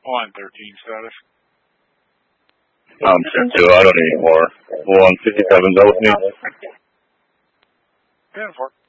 Line 13 status. Check 2, I don't need more. 157, that was me. 10-4.